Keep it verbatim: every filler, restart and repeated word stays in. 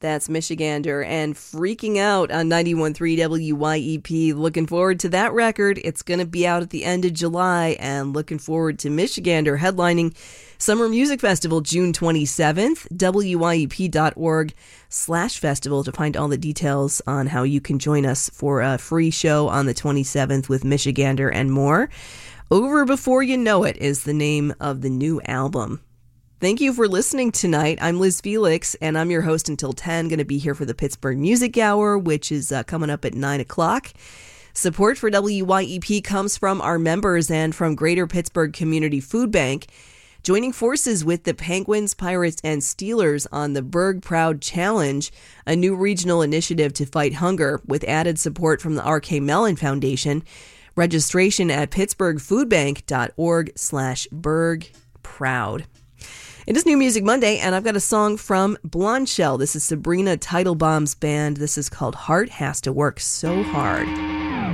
That's Michigander and Freaking Out on ninety-one point three W Y E P. Looking forward to that record. It's going to be out at the end of July, and looking forward to Michigander headlining Summer Music Festival June twenty-seventh. W Y E P dot org slash festival to find all the details on how you can join us for a free show on the twenty-seventh with Michigander and more. Over Before You Know It is the name of the new album. Thank you for listening tonight. I'm Liz Felix, and I'm your host until ten. Going to be here for the Pittsburgh Music Hour, which is uh, coming up at nine o'clock. Support for W Y E P comes from our members and from Greater Pittsburgh Community Food Bank, joining forces with the Penguins, Pirates, and Steelers on the Berg Proud Challenge, a new regional initiative to fight hunger with added support from the R K Mellon Foundation. Registration at pittsburghfoodbank.org slash Berg Proud. It is New Music Monday, and I've got a song from Blondshell. This is Sabrina Teitelbaum's band. This is called Heart Has to Work So Hard.